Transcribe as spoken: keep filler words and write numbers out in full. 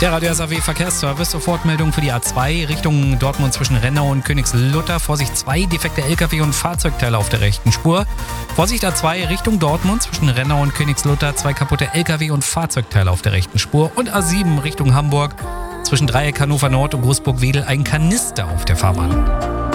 Der Radio S A W Verkehrsservice, Sofortmeldung für die A zwei Richtung Dortmund zwischen Rennau und Königslutter. Vorsicht, zwei defekte L K W und Fahrzeugteile auf der rechten Spur. Vorsicht, A zwei Richtung Dortmund zwischen Rennau und Königslutter. Zwei kaputte L K W und Fahrzeugteile auf der rechten Spur. Und A sieben Richtung Hamburg zwischen Dreieck Hannover Nord und Großburg-Wedel ein Kanister auf der Fahrbahn.